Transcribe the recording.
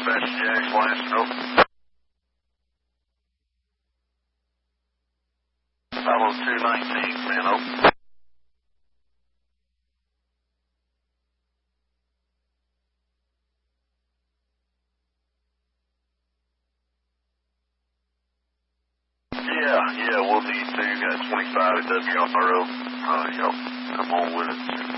Dispatch Jax, last note. Follow 219, man, open. Yeah, we'll need to. Got 25 at W off the road. Y'all come on with it.